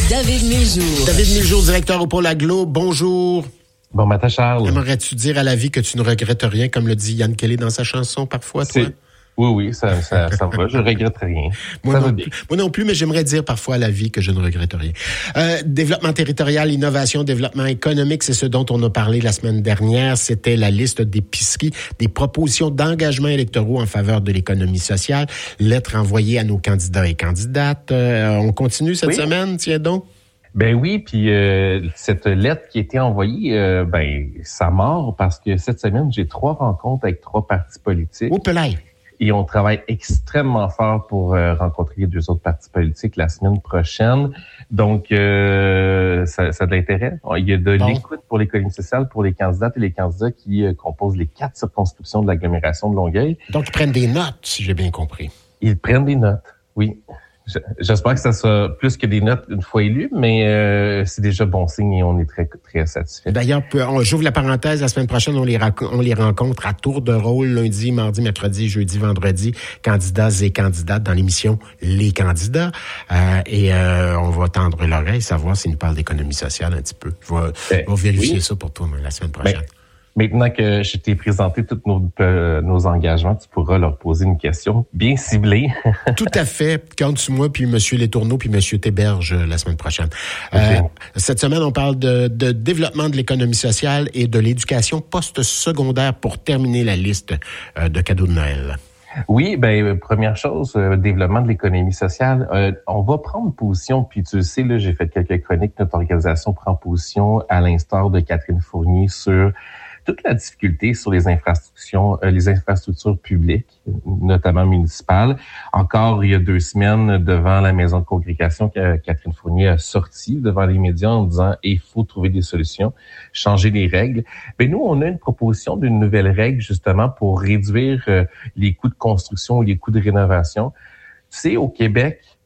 David Miljour. David Miljour, directeur au Pôle Aglo. Bonjour. Bon matin, Charles. Aimerais-tu dire à la vie que tu ne regrettes rien, comme le dit Yann Kelly dans sa chanson parfois, toi? Oui, ça va. Je regrette rien. Moi non plus, mais j'aimerais dire parfois à la vie que je ne regrette rien. Développement territorial, innovation, développement économique, c'est ce dont on a parlé la semaine dernière. C'était la liste d'épiceries, des propositions d'engagement électoraux en faveur de l'économie sociale. Lettre envoyée à nos candidats et candidates. On continue cette semaine, tiens donc. Ben oui, puis cette lettre qui a été envoyée, ça mord parce que cette semaine, j'ai 3 rencontres avec 3 partis politiques. Au Pelay. Et on travaille extrêmement fort pour rencontrer les 2 autres partis politiques la semaine prochaine. Donc, ça a de l'intérêt. Il y a de l'écoute pour l'économie sociale, pour les candidates et les candidats qui composent les 4 circonscriptions de l'agglomération de Longueuil. Donc, ils prennent des notes, si j'ai bien compris. Ils prennent des notes, oui. J'espère que ça sera plus que des notes une fois élus, mais c'est déjà bon signe et on est très, très satisfait. D'ailleurs, j'ouvre la parenthèse, la semaine prochaine, on les rencontre à tour de rôle, lundi, mardi, mercredi, jeudi, vendredi, candidats et candidates dans l'émission Les Candidats. On va tendre l'oreille, savoir s'ils nous parlent d'économie sociale un petit peu. Je vais vérifier ça pour toi la semaine prochaine. Maintenant que je t'ai présenté tous nos engagements, tu pourras leur poser une question bien ciblée. Tout à fait. Compte sur moi, puis M. Letourneau, puis M. Théberge la semaine prochaine. Cette semaine, on parle de développement de l'économie sociale et de l'éducation post-secondaire pour terminer la liste de cadeaux de Noël. Oui, première chose, développement de l'économie sociale. On va prendre position, puis tu le sais, là, j'ai fait quelques chroniques. Notre organisation prend position à l'instar de Catherine Fournier sur toute la difficulté sur les infrastructures publiques, notamment municipales. Encore il y a 2 semaines, devant la maison de congrégation, Catherine Fournier a sorti devant les médias en disant « il faut trouver des solutions, changer les règles ». Nous, on a une proposition d'une nouvelle règle justement pour réduire les coûts de construction ou les coûts de rénovation. Tu sais, au Québec,